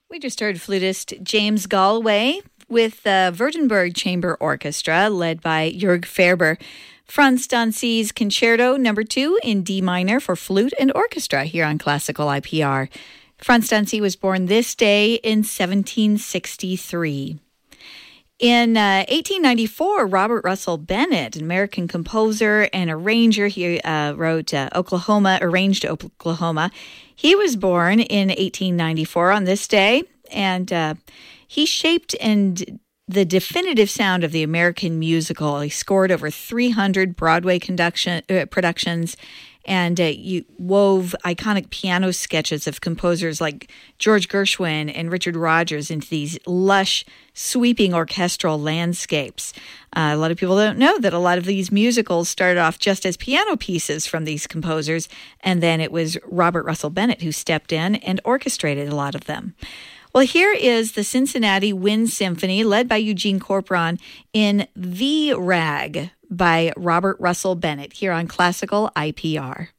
We just heard flutist James Galway with the Württemberg Chamber Orchestra, led by Jörg Ferber. Franz Dancy's Concerto No. 2 in D minor for flute and orchestra here on Classical IPR. Franz Dancy was born this day in 1763. In 1894, Robert Russell Bennett, an American composer and arranger, he wrote Arranged Oklahoma. He was born in 1894 on this day, and he shaped the definitive sound of the American musical. He scored over 300 Broadway productions, and you wove iconic piano sketches of composers like George Gershwin and Richard Rodgers into these lush, sweeping orchestral landscapes. A lot of people don't know that a lot of these musicals started off just as piano pieces from these composers, and then it was Robert Russell Bennett who stepped in and orchestrated a lot of them. Well, here is the Cincinnati Wind Symphony, led by Eugene Corporon, in The Rag by Robert Russell Bennett here on Classical IPR.